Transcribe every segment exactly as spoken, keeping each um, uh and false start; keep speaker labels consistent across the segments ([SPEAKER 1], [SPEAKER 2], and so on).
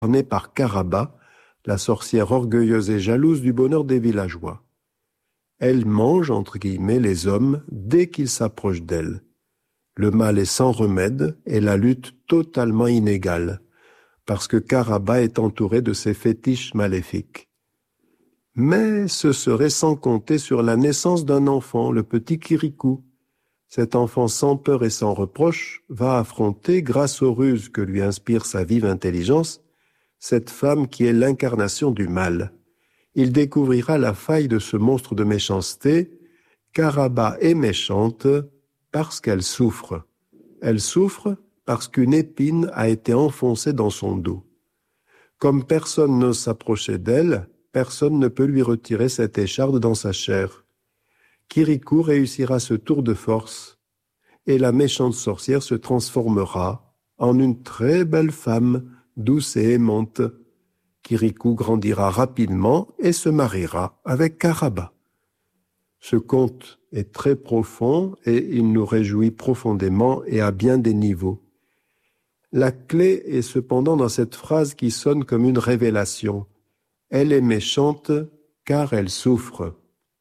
[SPEAKER 1] gouvernée par Caraba, la sorcière orgueilleuse et jalouse du bonheur des villageois. Elle mange, entre guillemets, les hommes dès qu'ils s'approchent d'elle. Le mal est sans remède et la lutte totalement inégale, parce que Caraba est entouré de ses fétiches maléfiques. Mais ce serait sans compter sur la naissance d'un enfant, le petit Kirikou. Cet enfant sans peur et sans reproche va affronter, grâce aux ruses que lui inspire sa vive intelligence, cette femme qui est l'incarnation du mal. Il découvrira la faille de ce monstre de méchanceté. Caraba est méchante parce qu'elle souffre. Elle souffre parce qu'une épine a été enfoncée dans son dos. Comme personne n'ose s'approcher d'elle, personne ne peut lui retirer cette écharde dans sa chair. Kirikou réussira ce tour de force et la méchante sorcière se transformera en une très belle femme, douce et aimante. Kirikou grandira rapidement et se mariera avec Caraba. Ce conte est très profond et il nous réjouit profondément et à bien des niveaux. La clé est cependant dans cette phrase qui sonne comme une révélation. Elle est méchante car elle souffre.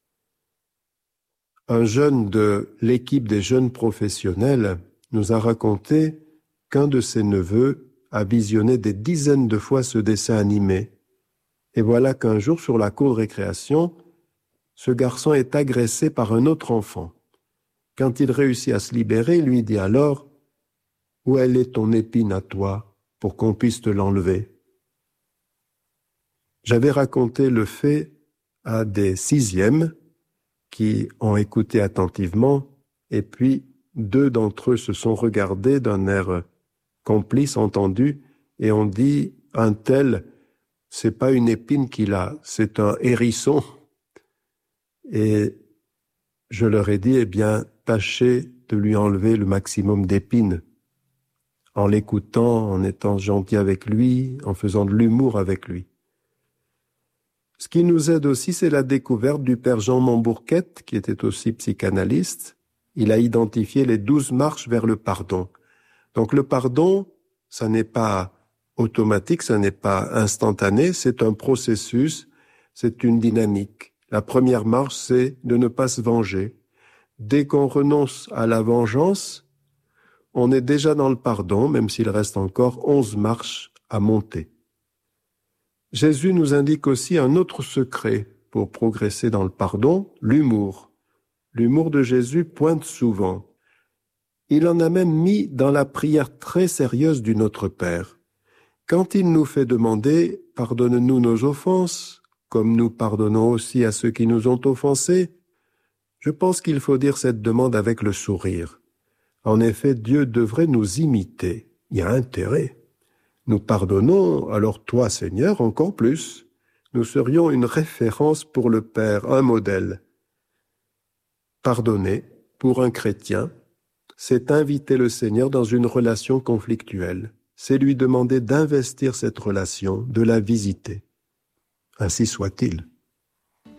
[SPEAKER 1] Un jeune de l'équipe des jeunes professionnels nous a raconté qu'un de ses neveux a visionné des dizaines de fois ce dessin animé. Et voilà qu'un jour, sur la cour de récréation, ce garçon est agressé par un autre enfant. Quand il réussit à se libérer, il lui dit alors « Où elle est ton épine à toi pour qu'on puisse te l'enlever ?» J'avais raconté le fait à des sixièmes qui ont écouté attentivement, et puis deux d'entre eux se sont regardés d'un air complice, entendu, et ont dit « Un tel, c'est pas une épine qu'il a, c'est un hérisson. » Et je leur ai dit, eh bien, tâchez de lui enlever le maximum d'épines, en l'écoutant, en étant gentil avec lui, en faisant de l'humour avec lui. Ce qui nous aide aussi, c'est la découverte du père Jean Montbourquette, qui était aussi psychanalyste. Il a identifié les douze marches vers le pardon. Donc le pardon, ça n'est pas automatique, ça n'est pas instantané, c'est un processus, c'est une dynamique. La première marche, c'est de ne pas se venger. Dès qu'on renonce à la vengeance, on est déjà dans le pardon, même s'il reste encore onze marches à monter. Jésus nous indique aussi un autre secret pour progresser dans le pardon, l'humour. L'humour de Jésus pointe souvent. Il en a même mis dans la prière très sérieuse du Notre Père. Quand il nous fait demander « Pardonne-nous nos offenses », comme nous pardonnons aussi à ceux qui nous ont offensés, je pense qu'il faut dire cette demande avec le sourire. En effet, Dieu devrait nous imiter. Il y a intérêt. Nous pardonnons, alors toi, Seigneur, encore plus. Nous serions une référence pour le Père, un modèle. Pardonner, pour un chrétien, c'est inviter le Seigneur dans une relation conflictuelle. C'est lui demander d'investir cette relation, de la visiter. Ainsi soit-il.